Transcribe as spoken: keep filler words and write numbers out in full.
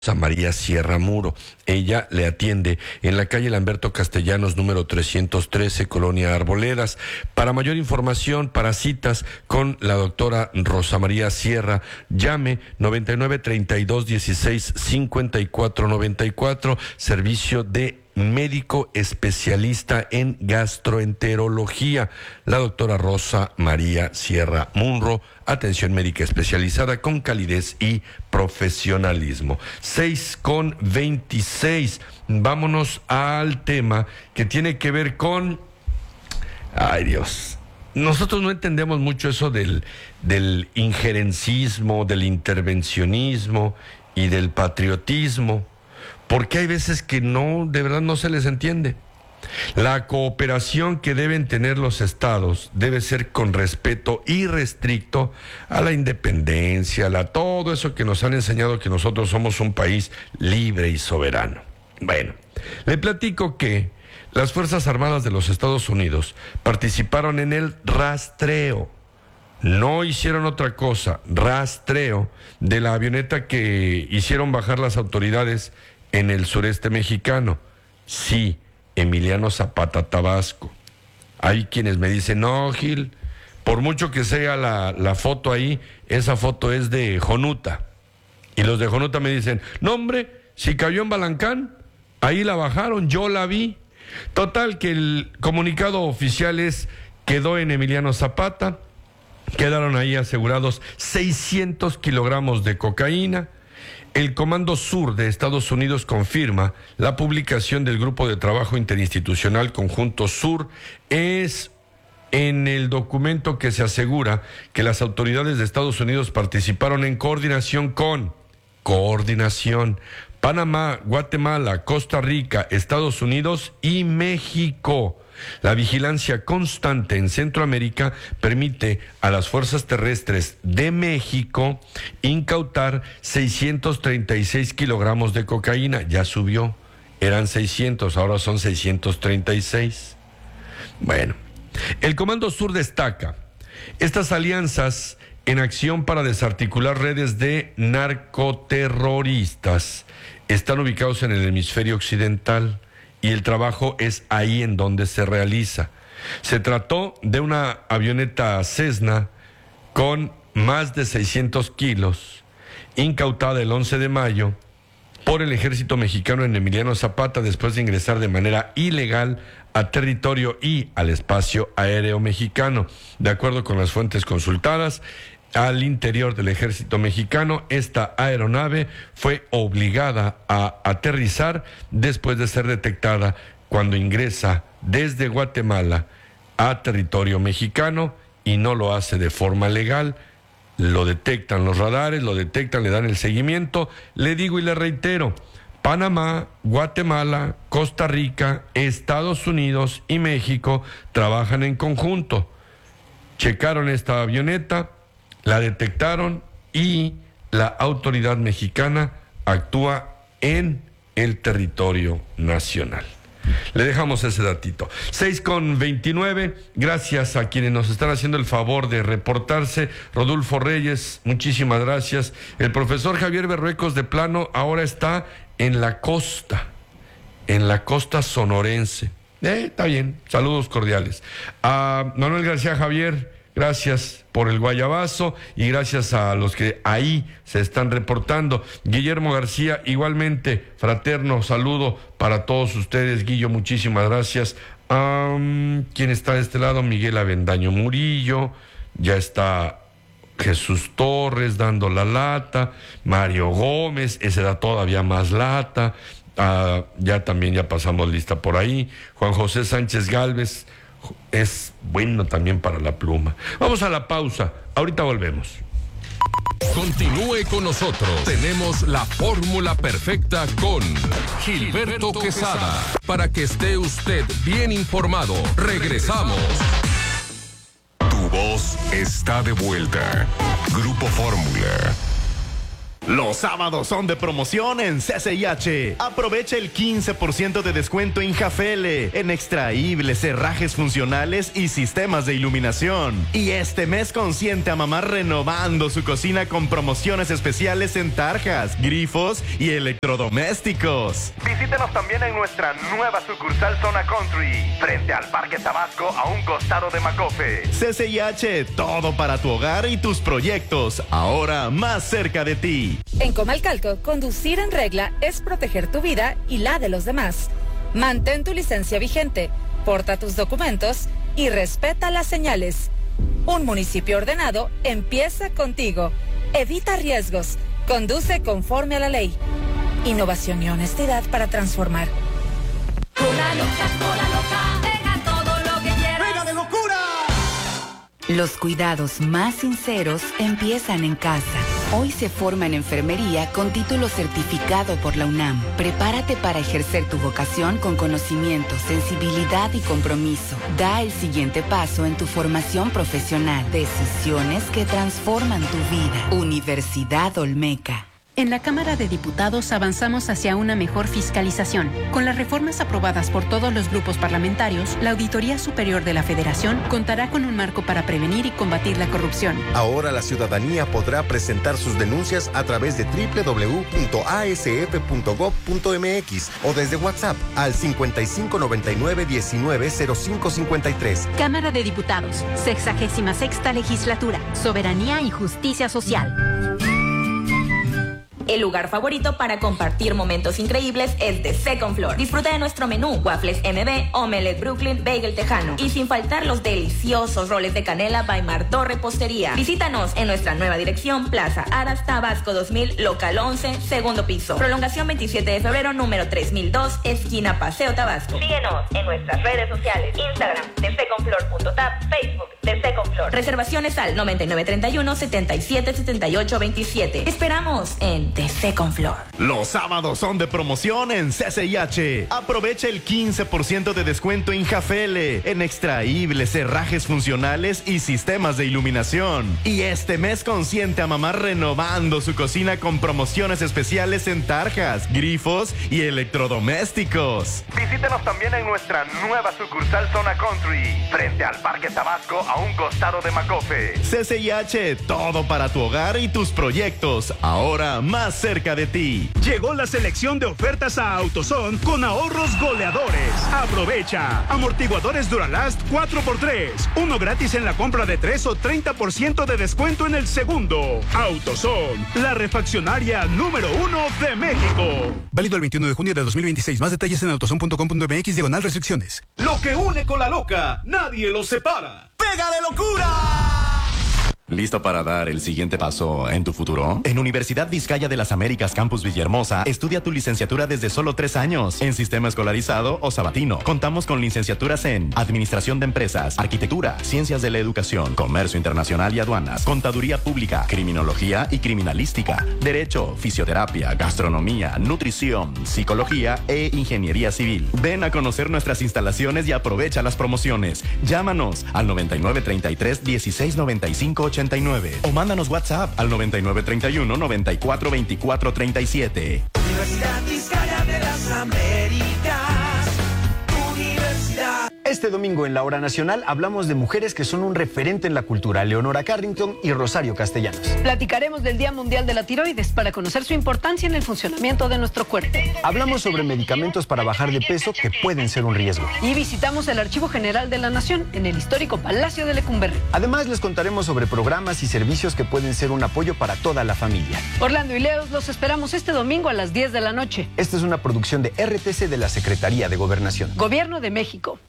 a María Sierra Muro. Ella le atiende en la calle Lamberto Castellanos, número trescientos trece, Colonia Arboledas. Para mayor información, para citas con la doctora Rosa María Sierra, llame noventa y nueve, treinta y dos, dieciséis, cincuenta y cuatro noventa y cuatro, servicio de médico especialista en gastroenterología, la doctora Rosa María Sierra Munro, atención médica especializada con calidez y profesionalismo. seis con veintiséis, vámonos al tema que tiene que ver con... Ay Dios, nosotros no entendemos mucho eso del, del injerencismo, del intervencionismo y del patriotismo, porque hay veces que no, de verdad no se les entiende. La cooperación que deben tener los estados debe ser con respeto irrestricto a la independencia, a la, todo eso que nos han enseñado que nosotros somos un país libre y soberano. Bueno, le platico que las Fuerzas Armadas de los Estados Unidos participaron en el rastreo. No hicieron otra cosa, rastreo de la avioneta que hicieron bajar las autoridades en el sureste mexicano. Sí, Emiliano Zapata, Tabasco. Hay quienes me dicen, no, Gil, por mucho que sea la, la foto ahí, esa foto es de Jonuta. Y los de Jonuta me dicen, no hombre, si cayó en Balancán, ahí la bajaron, yo la vi. Total, que el comunicado oficial es, quedó en Emiliano Zapata, quedaron ahí asegurados seiscientos kilogramos de cocaína. El Comando Sur de Estados Unidos confirma la publicación del Grupo de Trabajo Interinstitucional Conjunto Sur. Es en el documento que se asegura que las autoridades de Estados Unidos participaron en coordinación con, coordinación, Panamá, Guatemala, Costa Rica, Estados Unidos y México. La vigilancia constante en Centroamérica permite a las fuerzas terrestres de México incautar seiscientos treinta y seis kilogramos de cocaína. Ya subió, eran seiscientos, ahora son seiscientos treinta y seis. Bueno, el Comando Sur destaca estas alianzas en acción para desarticular redes de narcoterroristas. Están ubicados en el hemisferio occidental y el trabajo es ahí en donde se realiza. Se trató de una avioneta Cessna con más de seiscientos kilos, incautada el once de mayo por el ejército mexicano en Emiliano Zapata después de ingresar de manera ilegal a territorio y al espacio aéreo mexicano. De acuerdo con las fuentes consultadas, al interior del ejército mexicano, esta aeronave fue obligada a aterrizar después de ser detectada cuando ingresa desde Guatemala a territorio mexicano y no lo hace de forma legal. Lo detectan los radares, lo detectan, le dan el seguimiento. Le digo y le reitero, Panamá, Guatemala, Costa Rica, Estados Unidos y México trabajan en conjunto. Checaron esta avioneta, la detectaron y la autoridad mexicana actúa en el territorio nacional. Le dejamos ese datito. seis con veintinueve, gracias a quienes nos están haciendo el favor de reportarse. Rodolfo Reyes, muchísimas gracias. El profesor Javier Berruecos de plano ahora está en la costa, en la costa sonorense. Eh, está bien, saludos cordiales. A Manuel García Javier, gracias por el guayabazo y gracias a los que ahí se están reportando. Guillermo García, igualmente, fraterno saludo para todos ustedes. Guillo, muchísimas gracias. Um, ¿Quién está de este lado? Miguel Avendaño Murillo, ya está Jesús Torres dando la lata, Mario Gómez, ese da todavía más lata. Uh, ya también ya pasamos lista por ahí. Juan José Sánchez Gálvez es bueno también para la pluma. Vamos a la pausa, ahorita volvemos. Continúe con nosotros. Tenemos la fórmula perfecta con Gilberto Quesada para que esté usted bien informado. Regresamos. Tu voz está de vuelta. Grupo Fórmula. Los sábados son de promoción en C C I H. Aprovecha el quince por ciento de descuento en Jafele, en extraíbles, herrajes funcionales y sistemas de iluminación. Y este mes consiente a mamá renovando su cocina con promociones especiales en tarjas, grifos y electrodomésticos. Visítenos también en nuestra nueva sucursal Zona Country, frente al Parque Tabasco, a un costado de Macofe. C C I H, todo para tu hogar y tus proyectos, ahora más cerca de ti. En Comalcalco, conducir en regla es proteger tu vida y la de los demás. Mantén tu licencia vigente, porta tus documentos y respeta las señales. Un municipio ordenado empieza contigo. Evita riesgos. Conduce conforme a la ley. Innovación y honestidad para transformar. Cola loca, cola loca, deja todo lo que quieras. ¡Venga de locura! Los cuidados más sinceros empiezan en casa. Hoy se forma en enfermería con título certificado por la UNAM. Prepárate para ejercer tu vocación con conocimiento, sensibilidad y compromiso. Da el siguiente paso en tu formación profesional. Decisiones que transforman tu vida. Universidad Olmeca. En la Cámara de Diputados avanzamos hacia una mejor fiscalización. Con las reformas aprobadas por todos los grupos parlamentarios, la Auditoría Superior de la Federación contará con un marco para prevenir y combatir la corrupción. Ahora la ciudadanía podrá presentar sus denuncias a través de doble u doble u doble u punto a s f punto gob punto m x o desde WhatsApp al cincuenta y cinco noventa y nueve diecinueve cero cinco cincuenta y tres. Cámara de Diputados, sexagésima sexta legislatura, soberanía y justicia social. El lugar favorito para compartir momentos increíbles es The Second Floor. Disfruta de nuestro menú, waffles M B, omelette Brooklyn, bagel tejano. Y sin faltar los deliciosos roles de canela by Martó Repostería. Visítanos en nuestra nueva dirección, Plaza Aras, Tabasco dos mil, local once, segundo piso. Prolongación veintisiete de febrero, número tres mil dos, esquina Paseo Tabasco. Síguenos en nuestras redes sociales, Instagram, the second floor punto tap, Facebook, The Second Floor. Reservaciones al noventa y nueve treinta y uno, setenta y siete setenta y ocho veintisiete. Esperamos en The Second Floor. Los sábados son de promoción en C C I H. Aprovecha el quince por ciento de descuento en Jafele, en extraíbles, herrajes funcionales y sistemas de iluminación. Y este mes consiente a mamá renovando su cocina con promociones especiales en tarjas, grifos y electrodomésticos. Visítenos también en nuestra nueva sucursal Zona Country, frente al Parque Tabasco, a un costado de Macofe. C C I H, todo para tu hogar y tus proyectos, ahora más cerca de ti. Llegó la selección de ofertas a AutoZone con ahorros goleadores. Aprovecha. Amortiguadores Duralast cuatro por tres. Uno gratis en la compra de tres o treinta por ciento de descuento en el segundo. AutoZone, la refaccionaria número uno de México. Válido el veintiuno de junio de dos mil veintiséis. Más detalles en autozone punto com punto m x diagonal restricciones. Lo que une con la loca, nadie lo separa. ¡Pega de locura! ¿Listo para dar el siguiente paso en tu futuro? En Universidad Vizcaya de las Américas Campus Villahermosa, estudia tu licenciatura desde solo tres años en sistema escolarizado o sabatino. Contamos con licenciaturas en Administración de Empresas, Arquitectura, Ciencias de la Educación, Comercio Internacional y Aduanas, Contaduría Pública, Criminología y Criminalística, Derecho, Fisioterapia, Gastronomía, Nutrición, Psicología e Ingeniería Civil. Ven a conocer nuestras instalaciones y aprovecha las promociones. Llámanos al noventa y nueve treinta y tres dieciséis noventa y cinco ochenta y nueve o mándanos WhatsApp al noventa y nueve treinta y uno noventa y cuatro veinticuatro treinta y siete. Universidad Vizcaya de las Américas. Universidad. Este domingo en la Hora Nacional hablamos de mujeres que son un referente en la cultura, Leonora Carrington y Rosario Castellanos. Platicaremos del Día Mundial de la Tiroides para conocer su importancia en el funcionamiento de nuestro cuerpo. Hablamos sobre medicamentos para bajar de peso que pueden ser un riesgo. Y visitamos el Archivo General de la Nación en el histórico Palacio de Lecumberri. Además, les contaremos sobre programas y servicios que pueden ser un apoyo para toda la familia. Orlando y Leos los esperamos este domingo a las diez de la noche. Esta es una producción de R T C de la Secretaría de Gobernación. Gobierno de México.